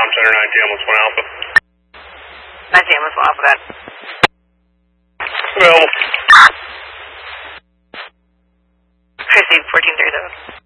Tom Center, 9GM, 1 Alpha. 9GM, 1 Alpha, got it. Available. Proceed, 1430.